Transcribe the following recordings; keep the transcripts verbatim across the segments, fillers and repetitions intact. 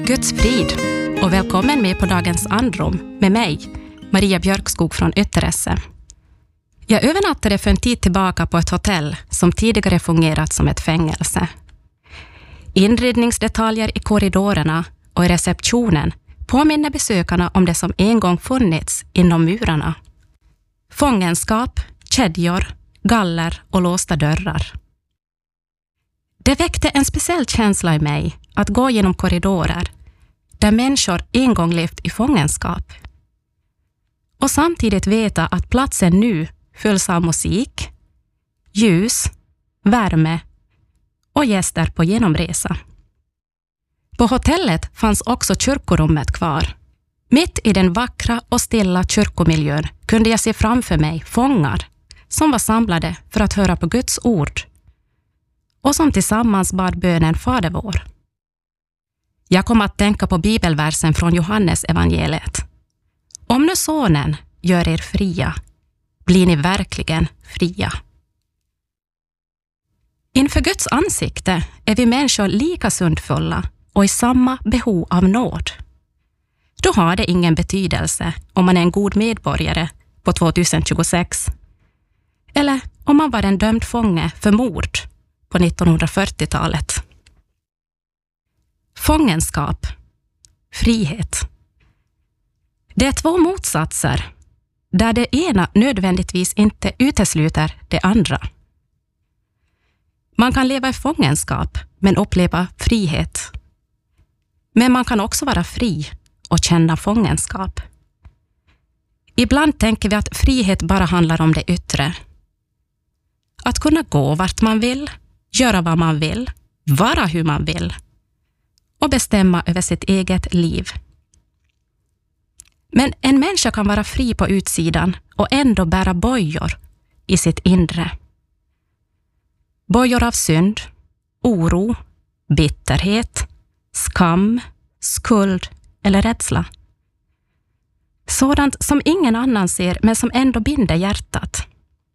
Guds frid och välkommen med på dagens androm med mig, Maria Björkskog från Ytteresse. Jag övernattade för en tid tillbaka på ett hotell som tidigare fungerat som ett fängelse. Inredningsdetaljer i korridorerna och i receptionen påminner besökarna om det som en gång funnits inom murarna. Fångenskap, kedjor, galler och låsta dörrar. Det väckte en speciell känsla i mig att gå genom korridorer där människor en gång levt i fångenskap. Och samtidigt veta att platsen nu fylls av musik, ljus, värme och gäster på genomresa. På hotellet fanns också kyrkorummet kvar. Mitt i den vackra och stilla kyrkomiljön kunde jag se framför mig fångar som var samlade för att höra på Guds ord och som tillsammans bad bönen Fader vår. Jag kom att tänka på bibelversen från Johannes evangeliet. Om nu sonen gör er fria, blir ni verkligen fria. Inför Guds ansikte är vi människor lika syndfulla och i samma behov av nåd. Då har det ingen betydelse om man är en god medborgare på tjugohundratjugosex eller om man var en dömd fånge för mord på nittonhundrafyrtiotalet. Fångenskap, frihet. Det är två motsatser där det ena nödvändigtvis inte utesluter det andra. Man kan leva i fångenskap men uppleva frihet. Men man kan också vara fri och känna fångenskap. Ibland tänker vi att frihet bara handlar om det yttre. Att kunna gå vart man vill, göra vad man vill, vara hur man vill och bestämma över sitt eget liv. Men en människa kan vara fri på utsidan och ändå bära bojor i sitt inre. Bojor av synd, oro, bitterhet, skam, skuld eller rädsla. Sådant som ingen annan ser men som ändå binder hjärtat.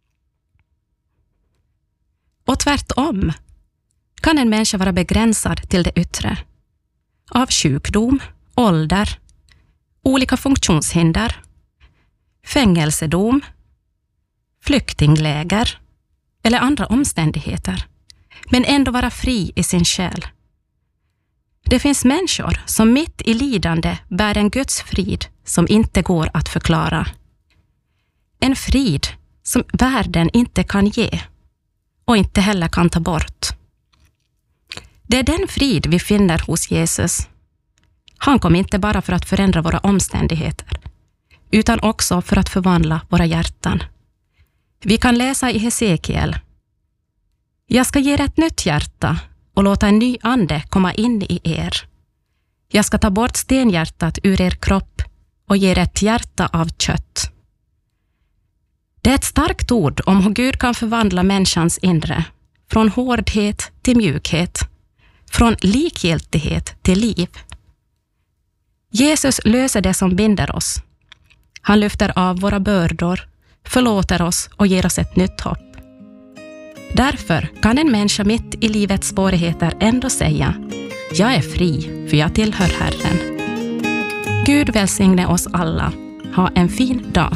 Och tvärtom kan en människa vara begränsad till det yttre. Av sjukdom, ålder, olika funktionshinder, fängelsedom, flyktingläger eller andra omständigheter, men ändå vara fri i sin själ. Det finns människor som mitt i lidande bär en Guds frid som inte går att förklara. En frid som världen inte kan ge och inte heller kan ta bort. Det är den frid vi finner hos Jesus. Han kom inte bara för att förändra våra omständigheter, utan också för att förvandla våra hjärtan. Vi kan läsa i Hesekiel: Jag ska ge er ett nytt hjärta och låta en ny ande komma in i er. Jag ska ta bort stenhjärtat ur er kropp och ge er ett hjärta av kött. Det är ett starkt ord om hur Gud kan förvandla människans inre, från hårdhet till mjukhet, från likgiltighet till liv. Jesus löser det som binder oss. Han lyfter av våra bördor, förlåter oss och ger oss ett nytt hopp. Därför kan en människa mitt i livets svårigheter ändå säga: Jag är fri, för jag tillhör Herren. Gud välsigne oss alla. Ha en fin dag.